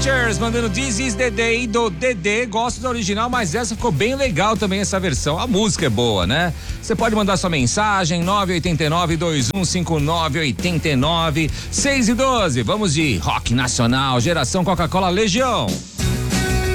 Cheers, mandando This Is The Day do Dedê. Gosto do original, mas essa ficou bem legal também, essa versão. A música é boa, né? Você pode mandar sua mensagem 989-215989, 6 e 12. Vamos de rock nacional, geração Coca-Cola Legião.